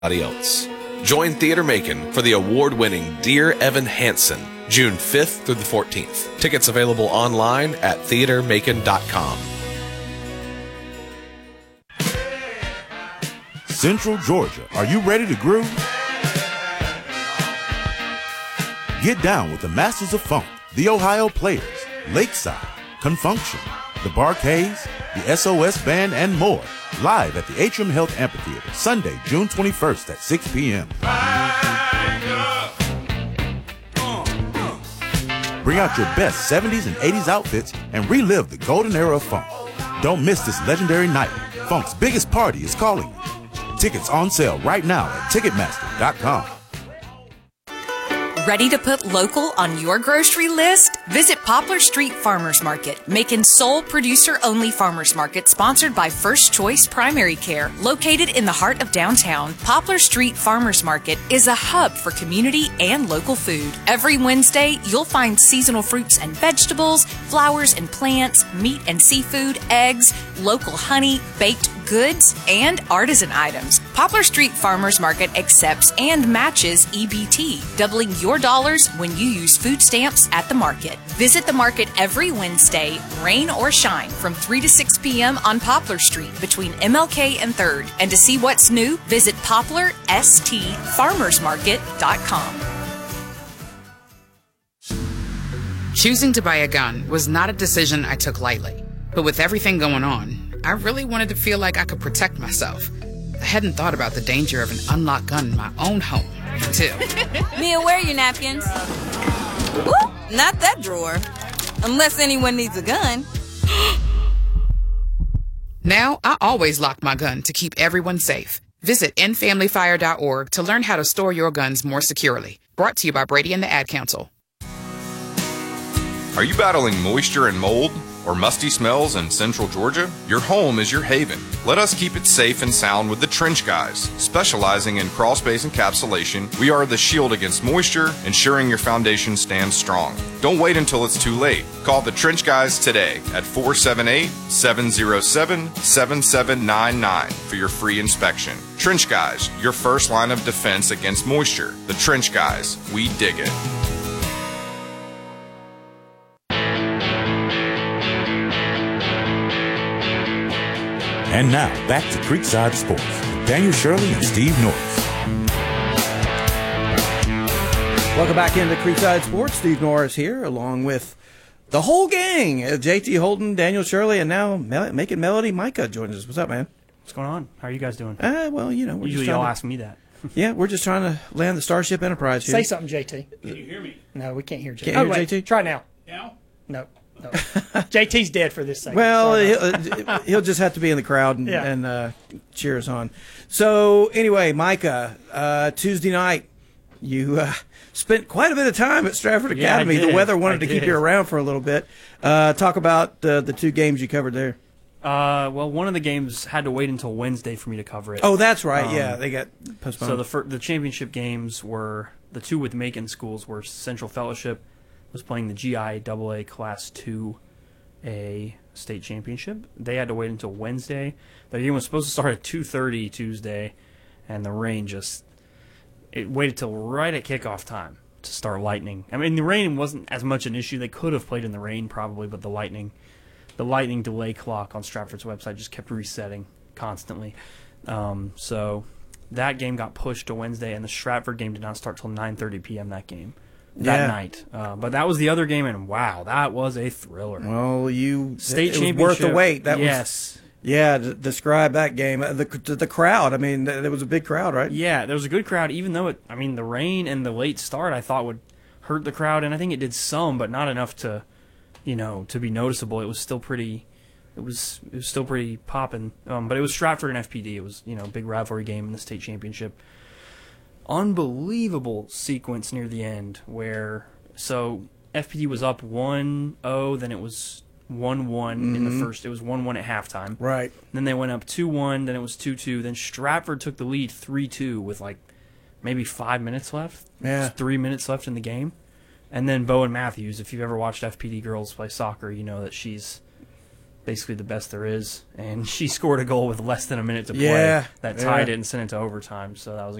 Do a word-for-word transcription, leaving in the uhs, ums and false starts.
else. Join Theater Macon for the award-winning Dear Evan Hansen, June fifth through the fourteenth. Tickets available online at theater macon dot com. Central Georgia, are you ready to groove? Get down with the Masters of Funk, the Ohio Players, Lakeside, Confunction, the Barkays, the S O S Band, and more. Live at the Atrium Health Amphitheater, Sunday, June twenty-first at six p.m. Bring out your best seventies and eighties outfits and relive the golden era of funk. Don't miss this legendary night. Funk's biggest party is calling you. Tickets on sale right now at ticketmaster dot com. Ready to put local on your grocery list? Visit Poplar Street Farmers Market, Macon's sole producer-only farmers market sponsored by First Choice Primary Care. Located in the heart of downtown, Poplar Street Farmers Market is a hub for community and local food. Every Wednesday, you'll find seasonal fruits and vegetables, flowers and plants, meat and seafood, eggs, local honey, baked goods, and artisan items. Poplar Street Farmers Market accepts and matches E B T, doubling your dollars when you use food stamps at the market. Visit the market every Wednesday, rain or shine, from three to six p.m. on Poplar Street between M L K and third. And to see what's new, visit poplar s t farmers market dot com. Choosing to buy a gun was not a decision I took lightly. But with everything going on, I really wanted to feel like I could protect myself. I hadn't thought about the danger of an unlocked gun in my own home until... Mia, where are your napkins? Ooh, not that drawer. Unless anyone needs a gun. Now, I always lock my gun to keep everyone safe. Visit end family fire dot org to learn how to store your guns more securely. Brought to you by Brady and the Ad Council. Are you battling moisture and mold or musty smells in Central Georgia? Your home is your haven. Let us keep it safe and sound with the Trench Guys. Specializing in crawl space encapsulation, we are the shield against moisture, ensuring your foundation stands strong. Don't wait until it's too late. Call the Trench Guys today at four seven eight, seven zero seven, seven seven nine nine for your free inspection. Trench Guys, your first line of defense against moisture. The Trench Guys, we dig it. And now, back to Creekside Sports with Daniel Shirley and Steve Norris. Welcome back into Creekside Sports. Steve Norris here, along with the whole gang. Uh, J T Holden, Daniel Shirley, and now Mel- Making Melody, Micah joins us. What's up, man? What's going on? How are you guys doing? Uh, well, you know, we're Usually just y'all to, ask me that. Yeah, we're just trying to land the Starship Enterprise here. Say something, J T. Can you hear me? No, we can't hear J T. Can't oh, hear wait, J T? Try now. Now? No. No. J T's dead for this segment. Well, Sorry. he'll, uh, he'll just have to be in the crowd and, Yeah. and uh, cheer us on. So, anyway, Micah, uh, Tuesday night, you uh, spent quite a bit of time at Stratford Yeah, I Academy. The did. weather wanted I to keep did. you around for a little bit. Uh, talk about uh, the two games you covered there. Uh, well, one of the games had to wait until Wednesday for me to cover it. Oh, that's right. Um, yeah, they got postponed. So the fir- the championship games were the two with Macon schools were Central Fellowship was playing the G I double A Class two A state championship. They had to wait until Wednesday. The game was supposed to start at two thirty Tuesday, and the rain just it waited till right at kickoff time to start lightning. I mean, the rain wasn't as much an issue. They could have played in the rain probably, but the lightning, the lightning delay clock on Stratford's website just kept resetting constantly. Um, so that game got pushed to Wednesday, and the Stratford game did not start till nine thirty p.m. that game. That Yeah. night, uh, but that was the other game, and wow, that was a thriller. Well, you State it championship, was worth the wait. That yes, was, yeah. D- describe that game. Uh, The the crowd. I mean, th- there was a big crowd, right? yeah, there was a good crowd, even though it. I mean, the rain and the late start, I thought would hurt the crowd, and I think it did some, but not enough to, you know, to be noticeable. It was still pretty. It was it was still pretty popping, um, but it was Stratford and F P D. It was you know a big rivalry game in the state championship. Unbelievable sequence near the end where so F P D was up one oh, then it was one one mm-hmm. in the first. It was one one at halftime. Right. Then they went up two one, then it was two two. Then Stratford took the lead three two with like maybe five minutes left. Yeah. Just three minutes left in the game. And then Bowen Matthews, if you've ever watched F P D girls play soccer, you know that she's basically the best there is, and she scored a goal with less than a minute to play Yeah, that tied yeah. it and sent it to overtime. So that was